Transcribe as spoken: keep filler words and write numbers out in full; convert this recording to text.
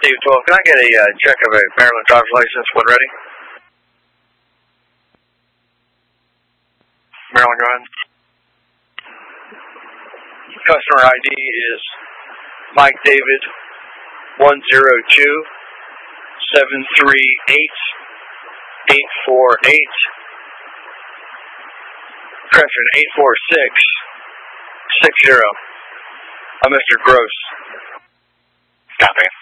Steve twelve, can I get a uh, check of a Maryland driver's license when ready? Maryland, go ahead. Customer I D is Mike David one zero two seven three eight eight four eight. Correction, eight four six six zero. I'm Mister Gross. Copy.